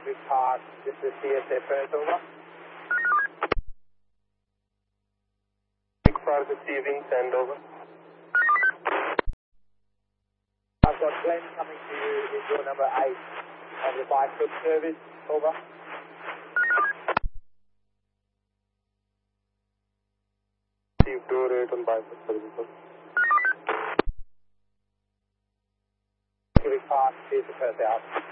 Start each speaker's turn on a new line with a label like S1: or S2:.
S1: Civic Park, this is CSA First, over.
S2: Civic Park receiving, send over.
S1: I've got Glenn coming to you in your number 8 on the bike foot service, over.
S2: Receive door 8 on bypass service.
S1: Civic Park, CSA First out.